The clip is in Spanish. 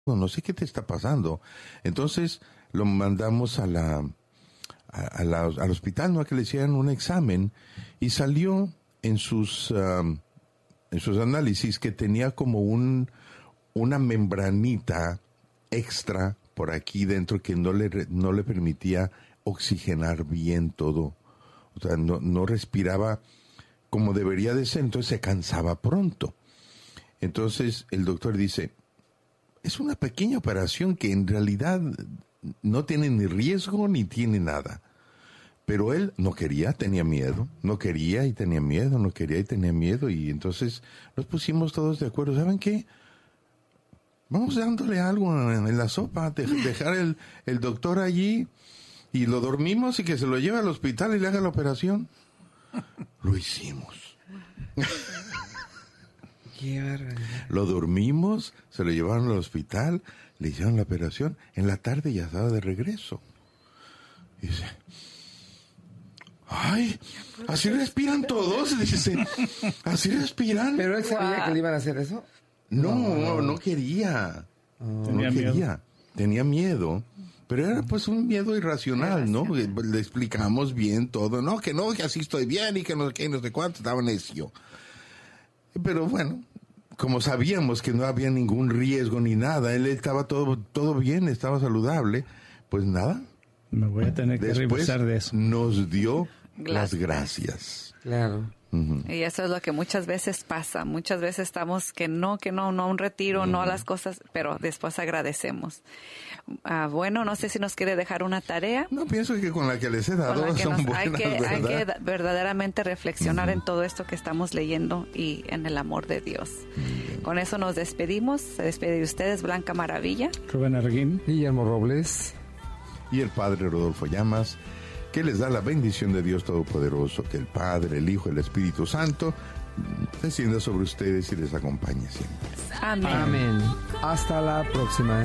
no sé qué te está pasando. Entonces lo mandamos al hospital, ¿no? A que le hicieran un examen, y salió en sus análisis que tenía como una membranita extra por aquí dentro que no le permitía oxigenar bien todo. O sea, no respiraba como debería de ser, entonces se cansaba pronto. Entonces el doctor dice, es una pequeña operación que en realidad no tiene ni riesgo ni tiene nada. Pero él no quería, tenía miedo, no quería y tenía miedo, no quería y tenía miedo, y entonces nos pusimos todos de acuerdo. ¿Saben qué? Vamos dándole algo en la sopa, dejar el doctor allí, y lo dormimos y que se lo lleve al hospital y le haga la operación. Lo hicimos. Qué barbaridad. Lo dormimos, se lo llevaron al hospital, le hicieron la operación, en la tarde ya estaba de regreso. Y dice, ay, así respiran todos, dice, así respiran. ¿Pero él sabía que le iban a hacer eso? No quería. Tenía miedo. Pero era pues un miedo irracional, ¿no? Le explicamos bien todo. No, que así estoy bien y que no sé qué, no sé cuánto, estaba necio. Pero bueno, como sabíamos que no había ningún riesgo ni nada, él estaba todo bien, estaba saludable, pues nada. Me voy a tener que revisar de eso. Nos dio las gracias. Claro. Uh-huh. Y eso es lo que muchas veces pasa. Muchas veces estamos que no a un retiro, no a las cosas, pero después agradecemos. Bueno, no sé si nos quiere dejar una tarea. No, pienso que con la que les he dado son buenas, hay que verdaderamente reflexionar en todo esto que estamos leyendo y en el amor de Dios. Con eso nos despedimos. Se despide de ustedes Blanca Maravilla, Rubén Arguín, Guillermo Robles y el Padre Rodolfo Llamas, que les da la bendición de Dios Todopoderoso, que el Padre, el Hijo y el Espíritu Santo descienda sobre ustedes y les acompañe siempre. Amén. Amén. Hasta la próxima.